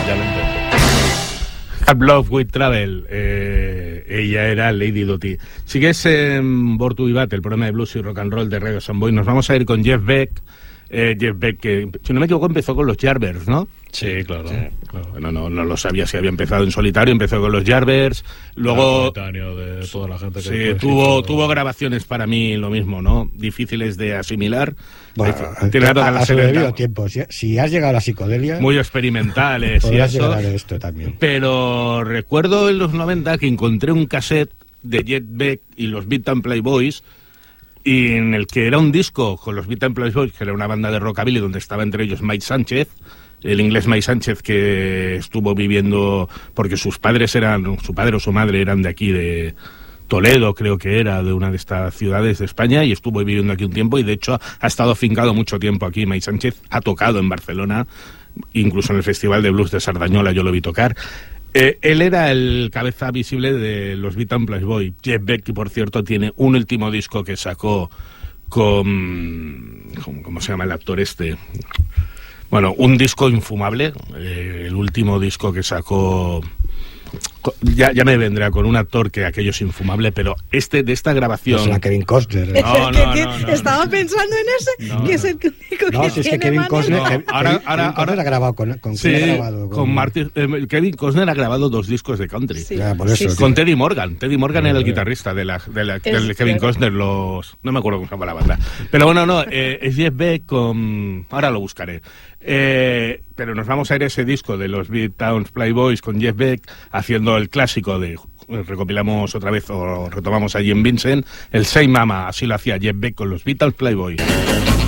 ya lo intento. Hard Love with Travel, ella era Lady Dottie. Sigues en Born to Be Bad, el programa de blues y rock and roll de Radio Samboy. Nos vamos a ir con Jeff Beck. Jeff Beck, que si no me equivoco empezó con los Yardbirds, ¿no? Sí, claro. Bueno, no lo sabía si había empezado en solitario, empezó con los Yardbirds, luego de toda la gente que tuvo grabaciones para mí lo mismo, ¿no? Difíciles de asimilar. Bueno, a su debido tiempo. Si has llegado a la psicodelia, muy experimentales y podrás eso, llegar a esto también. Pero recuerdo en los 90 que encontré un cassette de Jeff Beck y los Beat and Play Boys, y en el que era un disco con los Beat and Play Boys, que era una banda de rockabilly donde estaba entre ellos Mike Sánchez, el inglés Mike Sánchez, que estuvo viviendo, porque su padre o su madre eran de aquí, de Toledo, creo que era, de una de estas ciudades de España, y estuvo viviendo aquí un tiempo, y de hecho ha estado afincado mucho tiempo aquí. Mike Sánchez ha tocado en Barcelona, incluso en el Festival de Blues de Sardañola yo lo vi tocar. Él era el cabeza visible de los Beat and Play Boys. Jeff Beck, que por cierto tiene un último disco que sacó con... ¿Cómo se llama el actor este? Bueno, un disco infumable, el último disco que sacó... Ya me vendrá con un actor que aquello es infumable, pero de esta grabación... Es la Kevin Costner. No. Estaba pensando en ese, que es el único que no, si es que Kevin Costner... Ahora ha grabado con sí, ¿quién ha grabado? Con Martin, Kevin Costner ha grabado 2 discos de country. Sí. Ya, por eso, con Teddy Morgan. Teddy Morgan era el guitarrista del Kevin Costner, no me acuerdo cómo se llama la banda. Pero bueno, es Jeff Beck con... Ahora lo buscaré. Pero nos vamos a ir a ese disco de los Beat and Play Boys con Jeff Beck haciendo el clásico de... Recopilamos otra vez o retomamos a Jim Vincent, el Say Mama, así lo hacía Jeff Beck con los Beat and Play Boys.